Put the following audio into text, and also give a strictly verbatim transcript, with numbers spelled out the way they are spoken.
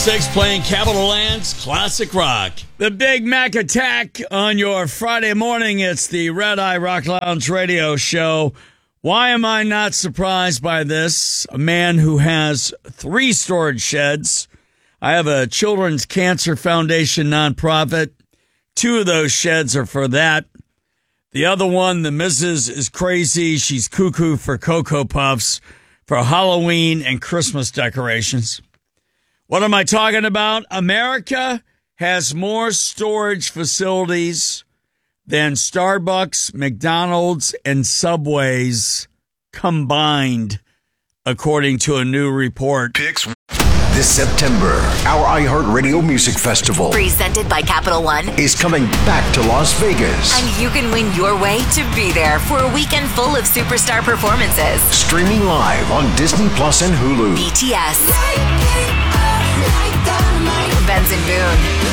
six playing Capital Land's classic rock. The Big Mac Attack on your Friday morning. It's the Red Eye Rock Lounge radio show. Why am I not surprised by this? A man who has three storage sheds. I have a Children's Cancer Foundation nonprofit. Two of those sheds are for that. The other one, the missus is crazy. She's cuckoo for Cocoa Puffs for Halloween and Christmas decorations. What am I talking about? America has more storage facilities than Starbucks, McDonald's, and Subways combined, according to a new report. Picks this September, our iHeartRadio Music Festival, presented by Capital One, is coming back to Las Vegas. And you can win your way to be there for a weekend full of superstar performances. Streaming live on Disney Plus and Hulu. B T S.